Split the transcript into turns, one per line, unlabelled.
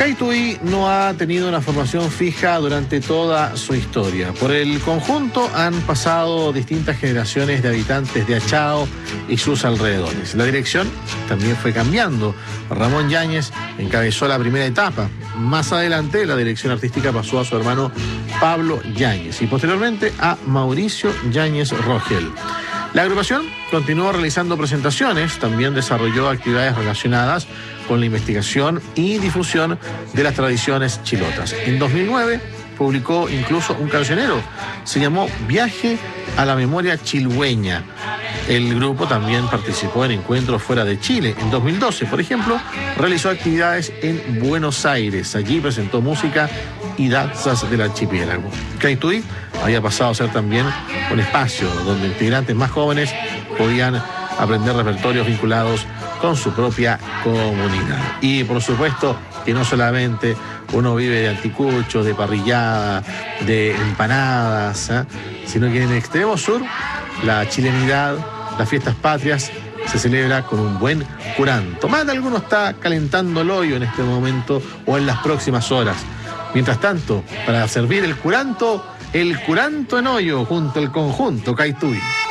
Caituí no ha tenido una formación fija durante toda su historia. Por el conjunto han pasado distintas generaciones de habitantes de Achao y sus alrededores. La dirección también fue cambiando. Ramón Yáñez encabezó la primera etapa. Más adelante la dirección artística pasó a su hermano Pablo Yáñez y posteriormente a Mauricio Yáñez Rogel. La agrupación continuó realizando presentaciones, también desarrolló actividades relacionadas con la investigación y difusión de las tradiciones chilotas. En 2009 publicó incluso un cancionero, se llamó Viaje a la Memoria Chilhueña. El grupo también participó en encuentros fuera de Chile. En 2012, por ejemplo, realizó actividades en Buenos Aires. Allí presentó música y danzas del archipiélago. Caituí había pasado a ser también un espacio donde integrantes más jóvenes podían aprender repertorios vinculados con su propia comunidad. Y por supuesto que no solamente uno vive de anticuchos, de parrillada, de empanadas, sino que en el extremo sur la chilenidad, las fiestas patrias, se celebra con un buen curanto. Más de alguno está calentando el hoyo en este momento o en las próximas horas. Mientras tanto, para servir el curanto en hoyo junto al conjunto Caituí.